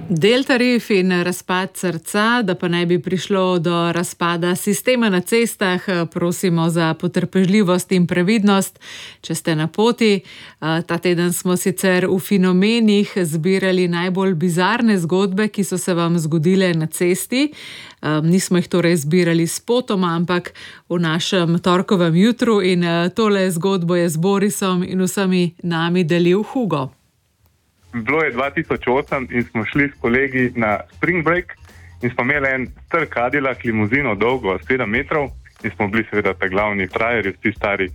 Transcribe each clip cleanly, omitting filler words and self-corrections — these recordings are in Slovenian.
Deltarif in razpad srca, da pa ne bi prišlo do razpada sistema na cestah, prosimo za potrpežljivost in previdnost, če ste na poti. Ta teden smo sicer v Fenomenih zbirali najbolj bizarne zgodbe, ki so se vam zgodile na cesti. Nismo jih torej zbirali spotoma, ampak v našem torkovem jutru in tole zgodbo je z Borisom in vsemi nami delil Hugo. Bilo je 2008 in smo šli s kolegi na Spring Break in smo imeli en star Cadillac limuzino dolgo 7 metrov in smo bili seveda ta glavni frajerji, vsi stari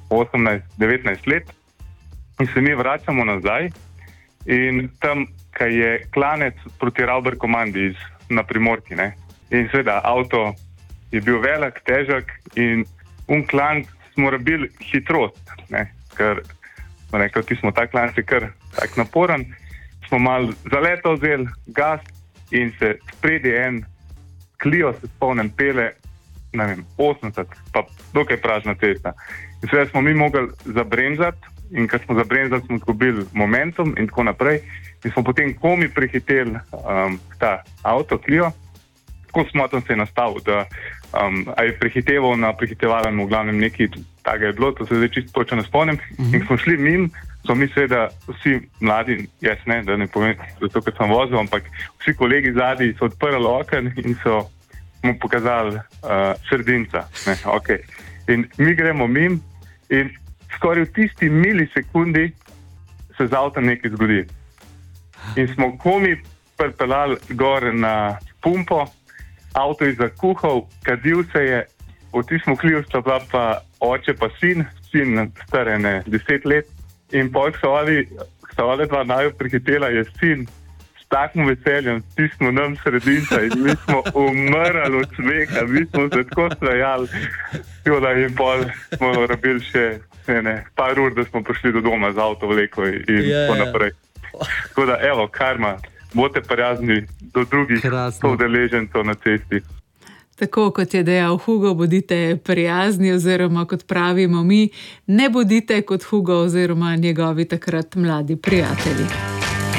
18-19 let in se mi vračamo nazaj in tam, kaj je klanec proti Rauber komandi na Primorki, ne? In seveda avto je bil velik, težak in klanc smo rabili hitrost, ne? Ker ti smo ta klanc je kar tak naporen, smo malo zaleto vzeli gas in se spredi en Clio se spomnim pele, ne vem, 80, pa dokaj pražna cesta. In seveda smo mi mogli zabremzati in ker smo zabremzali, smo izgubili momentum in tako naprej. In smo potem komi prehiteli ta avto Clio, tako smotno se je nastavil, da a je prehiteval na prehitevalem, v glavnem nekaj takega je bilo, to se zdaj čisto točno ne spomnim. In smo šli mimo, so mi seveda vsi mladi, jaz ne, da ne povem, zato ker sem vozil, ampak vsi kolegi zadnji so odprli okno in so mu pokazali sredinca. Okay. In mi gremo mimo in skoraj v tisti milisekundi se z avtom nekaj zgodi. In smo komi pripeljali gor na pumpo, avto je zakuhal, kadil se je, v tistem Clio sta bila pa oče pa sin star 10 let in potem so ali dva naju prihitela, je sin s takim veseljem stisnil nam sredinca in mi smo umrli od smeha, mi smo se tako smejali, in pol smo rabili še par ur, da smo prišli do doma z avto vleko in tako naprej. Tako da, evo, karma. Bote prijazni do drugih udeležencev na cesti. Tako kot je dejal Hugo, bodite prijazni oziroma kot pravimo mi, ne bodite kot Hugo oziroma njegovi takrat mladi prijatelji.